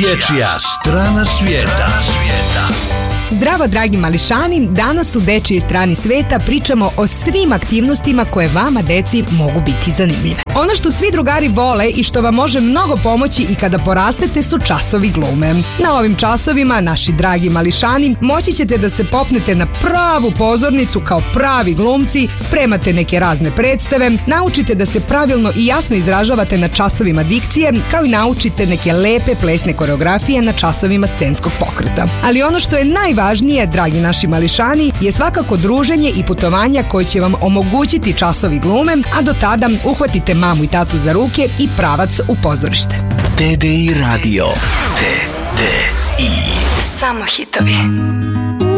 Dječja strana svijeta. Zdravo dragi mališani, danas u Dečijoj strani sveta pričamo o svim aktivnostima koje vama deci mogu biti zanimljive. Ono što svi drugari vole i što vam može mnogo pomoći i kada porastete su časovi glume. Na ovim časovima, naši dragi mališani, moći ćete da se popnete na pravu pozornicu kao pravi glumci, spremate neke razne predstave, naučite da se pravilno i jasno izražavate na časovima dikcije, kao i naučite neke lepe plesne koreografije na časovima scenskog pokreta. Ali ono što je najvažnije, dragi naši mališani, je svakako druženje i putovanja koje će vam omogućiti časovi glume, a do tada uhvatite mamu i tatu za ruke i pravac u pozorište. TDI radio. TDI. Samo hitovi.